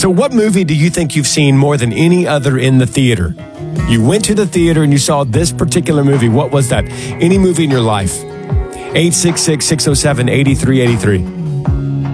So what movie do you think you've seen more than any other in the theater? You went to the theater and you saw this particular movie. What was that? Any movie in your life? 866-607-8383.